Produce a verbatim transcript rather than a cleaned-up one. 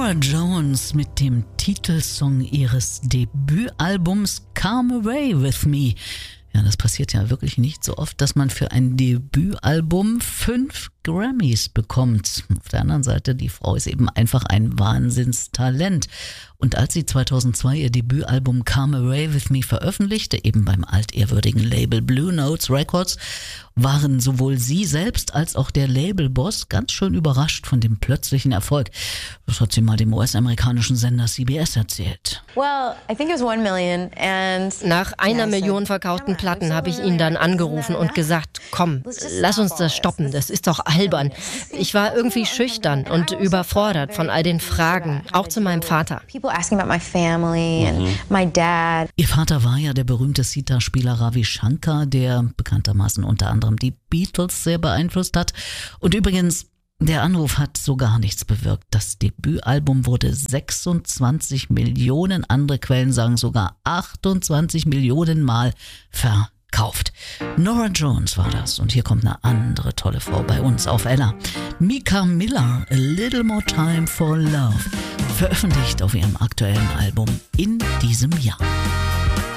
Norah Jones mit dem Titelsong ihres Debütalbums Come Away With Me. Ja, das passiert ja wirklich nicht so oft, dass man für ein Debütalbum fünf Grammys bekommt. Auf der anderen Seite, die Frau ist eben einfach ein Wahnsinnstalent. Und als sie zweitausendzwei ihr Debütalbum Come Away With Me veröffentlichte, eben beim altehrwürdigen Label Blue Notes Records, waren sowohl sie selbst als auch der Labelboss ganz schön überrascht von dem plötzlichen Erfolg. Das hat sie mal dem U S-amerikanischen Sender C B S erzählt. Well, I think it was one million and Nach einer Million verkauften Platten habe ich ihn dann angerufen und gesagt, komm, lass uns das stoppen, das ist doch albern. Ich war irgendwie schüchtern und überfordert von all den Fragen, auch zu meinem Vater. people asking about my family and my dad. Ihr Vater war ja der berühmte Sitar-Spieler Ravi Shankar, der bekanntermaßen unter anderem die Beatles sehr beeinflusst hat. Und übrigens, der Anruf hat so gar nichts bewirkt. Das Debütalbum wurde sechsundzwanzig Millionen, andere Quellen sagen sogar achtundzwanzig Millionen Mal verkauft. Norah Jones war das. Und hier kommt eine andere tolle Frau bei uns auf Ella. Mika Miller, A Little More Time for Love, veröffentlicht auf ihrem aktuellen Album in diesem Jahr.